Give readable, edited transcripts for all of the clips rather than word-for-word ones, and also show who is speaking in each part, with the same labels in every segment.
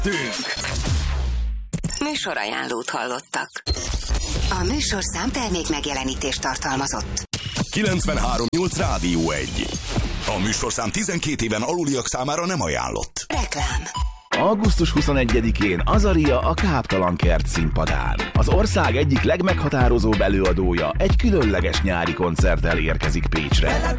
Speaker 1: Műsorajánlót hallottak. A műsorszám termék megjelenítést tartalmazott.
Speaker 2: 93.8 Rádió 1. A műsorszám 12 éven aluliak számára nem ajánlott.
Speaker 1: Reklám.
Speaker 3: Augusztus 21-én Azaria a Káptalan Kert színpadán. Az ország egyik legmeghatározóbb előadója egy különleges nyári koncerttel érkezik Pécsre.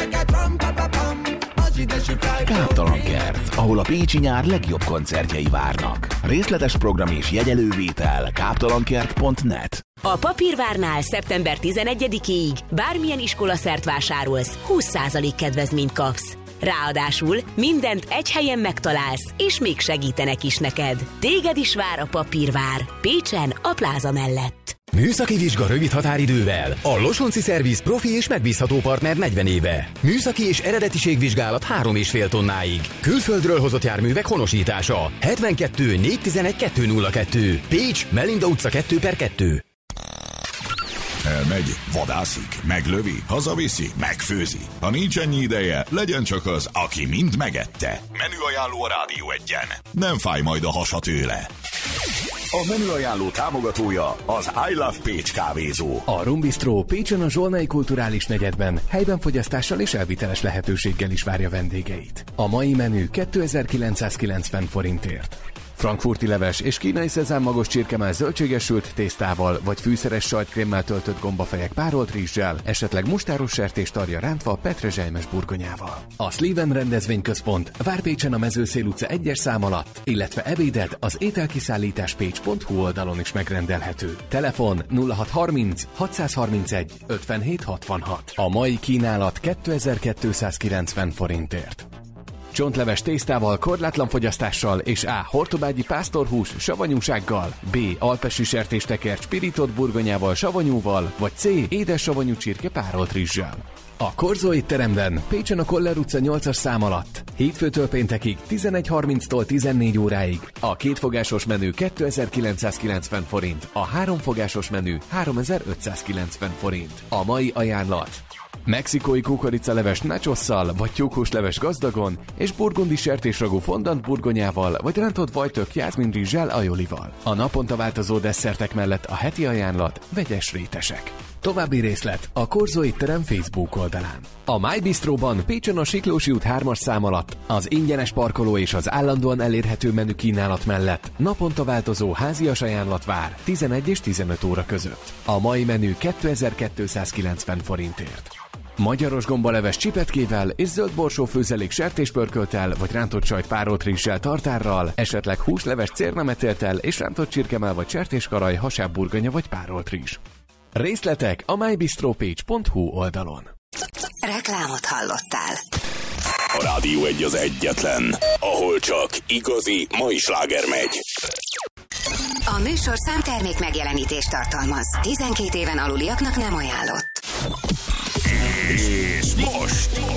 Speaker 3: Káptalan Kert, ahol a pécsi nyár legjobb koncertjei várnak. Részletes program és jegyelővétel káptalankert.net.
Speaker 4: A Papírvárnál szeptember 11-ig bármilyen iskolaszert vásárolsz, 20% kedvezményt kapsz. Ráadásul mindent egy helyen megtalálsz, és még segítenek is neked. Téged is vár a Papírvár, Pécsen, a pláza mellett.
Speaker 5: Műszaki vizsga rövid határidővel. A Losonci Szerviz profi és megbízható partner 40 éve. Műszaki és eredetiségvizsgálat 3,5 tonnáig. Külföldről hozott járművek honosítása. 72 411 202. Pécs, Melinda utca 2/2.
Speaker 2: Elmegy, vadászik, meglövi, hazaviszi, megfőzi. Ha nincs ennyi ideje, legyen csak az, aki mind megette. Menüajánló a Rádió 1-en. Nem fáj majd a hasa tőle. A menüajánló támogatója az I Love Pécs kávézó.
Speaker 6: A Rum Bistro Pécsen a Zsolnai Kulturális Negyedben helyben fogyasztással és elviteles lehetőséggel is várja vendégeit. A mai menü 2990 forintért. Frankfurti leves és kínai szezámmagos csirkemell zöldségesült tésztával, vagy fűszeres sajtkrémmel töltött gombafejek párolt rizssel, esetleg mustáros sertéstarja rántva petrezselymes burgonyával. A Sleven rendezvényközpont vár Pécsen a Mezőszél utca 1-es szám alatt, illetve ebéded az ételkiszállításpécs.hu oldalon is megrendelhető. Telefon 0630 631 57 66. A mai kínálat 2290 forintért. Csontleves tésztával, korlátlan fogyasztással és A. hortobágyi pásztorhús savanyúsággal, B. alpesi sertéstekercs pirított burgonyával, savanyúval, vagy C. édes savanyú csirke párolt rizssel. A Korzó étteremben Pécsen a Koller utca 8-as szám alatt. Hétfőtől péntekig 11:30-tól 14 óráig. A kétfogásos menü 2990 forint, a háromfogásos menü 3590 forint. A mai ajánlat: mexikói kukoricaleves nachosszal, vagy tyúkhúsleves gazdagon, és burgundi sertésragú fondant burgonyával, vagy rántott vajtök jászmin rizssel aiolival. A naponta változó desszertek mellett a heti ajánlat vegyes rétesek. További részlet a Korzó étterem Facebook oldalán. A My Bistroban Pécsen a Siklósi út 3-as szám alatt az ingyenes parkoló és az állandóan elérhető menü kínálat mellett naponta változó házias ajánlat vár 11 és 15 óra között. A mai menü 2290 forintért. Magyaros gombaleves csipetkével és zöld borsó főzelék sertéspörkölttel vagy rántott sajt párolt rizssel tartárral, esetleg húsleves cérnametéltel és rántott csirkemell vagy sertéskaraj, hasábburgonya vagy párolt rizs. Részletek a mybistropage.hu oldalon.
Speaker 1: Reklámot hallottál.
Speaker 2: A Rádió 1 az egyetlen, ahol csak igazi mai sláger megy.
Speaker 1: A műsorszám termék megjelenítést tartalmaz. 12 éven aluliaknak nem ajánlott.
Speaker 2: És most